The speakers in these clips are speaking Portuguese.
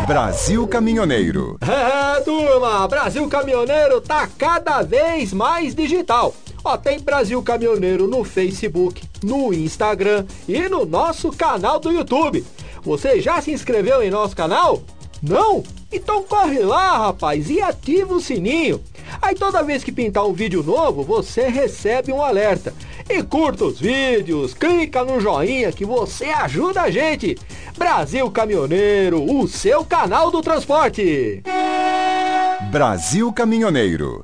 Brasil Caminhoneiro. É, turma, Brasil Caminhoneiro tá cada vez mais digital. Ó, tem Brasil Caminhoneiro no Facebook, no Instagram e no nosso canal do YouTube. Você já se inscreveu em nosso canal? Não? Então corre lá, rapaz, e ativa o sininho. Aí toda vez que pintar um vídeo novo, você recebe um alerta. E curta os vídeos, clica no joinha que você ajuda a gente. Brasil Caminhoneiro, o seu canal do transporte. Brasil Caminhoneiro.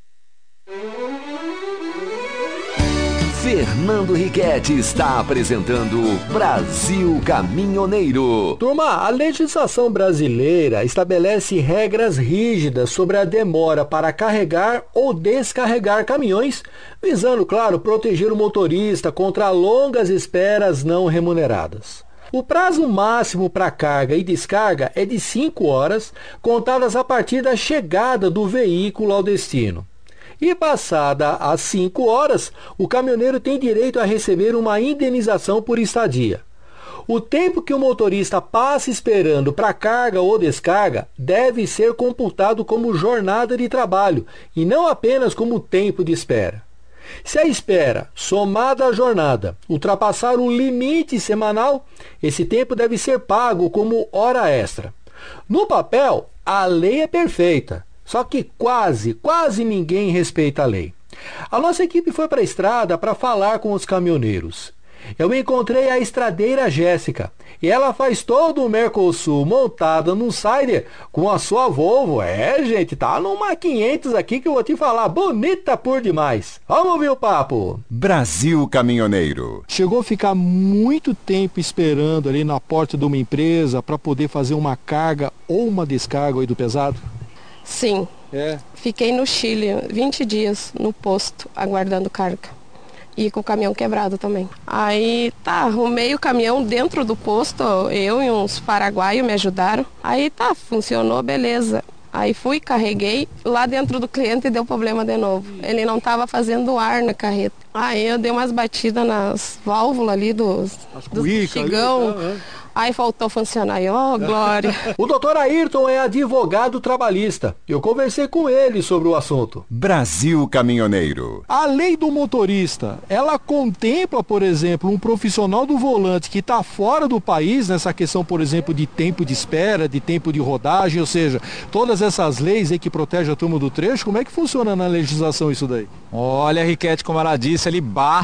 Fernando Riquetti está apresentando Brasil Caminhoneiro. Turma, a legislação brasileira estabelece regras rígidas sobre a demora para carregar ou descarregar caminhões, visando, claro, proteger o motorista contra longas esperas não remuneradas. O prazo máximo para carga e descarga é de 5 horas, contadas a partir da chegada do veículo ao destino. E passada as 5 horas, o caminhoneiro tem direito a receber uma indenização por estadia. O tempo que o motorista passa esperando para carga ou descarga deve ser computado como jornada de trabalho e não apenas como tempo de espera. Se a espera, somada à jornada, ultrapassar o limite semanal, esse tempo deve ser pago como hora extra. No papel, a lei é perfeita. Só que quase ninguém respeita a lei. A nossa equipe foi para a estrada para falar com os caminhoneiros. Eu encontrei a estradeira Jéssica e ela faz todo o Mercosul montada num Sider com a sua Volvo. É, gente, tá numa 500 aqui que eu vou te falar, bonita por demais. Vamos ouvir o papo. Brasil Caminhoneiro. Chegou a ficar muito tempo esperando ali na porta de uma empresa para poder fazer uma carga ou uma descarga aí do pesado? Sim. Fiquei no Chile 20 dias no posto, aguardando carga. E com o caminhão quebrado também. Aí arrumei o caminhão dentro do posto, eu e uns paraguaios me ajudaram. Aí funcionou, beleza. Aí fui, carreguei, lá dentro do cliente deu problema de novo. Ele não estava fazendo ar na carreta. Aí eu dei umas batidas nas válvulas ali do bexigão. Aí faltou funcionar. Ó, glória. O doutor Ayrton é advogado trabalhista. Eu conversei com ele sobre o assunto. Brasil Caminhoneiro. A lei do motorista, ela contempla, por exemplo, um profissional do volante que está fora do país, nessa questão, por exemplo, de tempo de espera, de tempo de rodagem, ou seja, todas essas leis aí que protegem a turma do trecho, como é que funciona na legislação isso daí? Olha, Riquetti, como ela disse ali,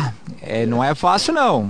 não é fácil não,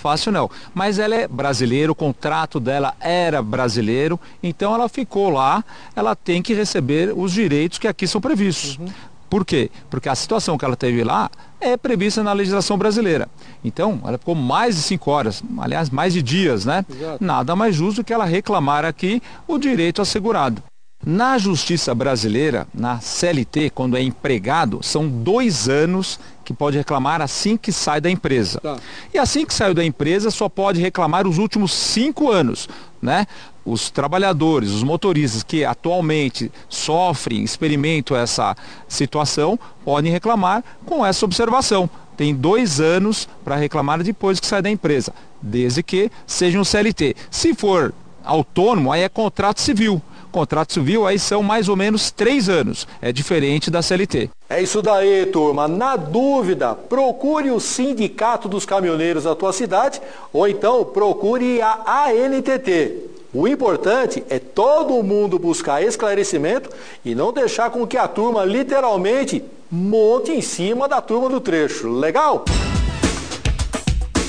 mas ela é brasileira, o contrato dela era brasileiro, então ela ficou lá, ela tem que receber os direitos que aqui são previstos. Por quê? Porque a situação que ela teve lá é prevista na legislação brasileira. Então, ela ficou mais de 5 horas, aliás, mais de dias, né? Exato. Nada mais justo que ela reclamar aqui o direito assegurado. Na justiça brasileira, na CLT, quando é empregado, são 2 anos que pode reclamar assim que sai da empresa. E assim que saiu da empresa, só pode reclamar os últimos 5 anos, né? Os trabalhadores, os motoristas que atualmente sofrem, experimentam essa situação, podem reclamar com essa observação. Tem 2 anos para reclamar depois que sai da empresa, desde que seja um CLT. Se for autônomo, aí é contrato civil. Contrato civil aí são mais ou menos 3 anos. É diferente da CLT. É isso daí, turma. Na dúvida, procure o Sindicato dos Caminhoneiros da tua cidade ou então procure a ANTT. O importante é todo mundo buscar esclarecimento e não deixar com que a turma literalmente monte em cima da turma do trecho. Legal?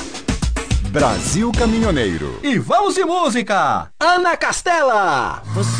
Brasil Caminhoneiro. E vamos de música! Ana Castela!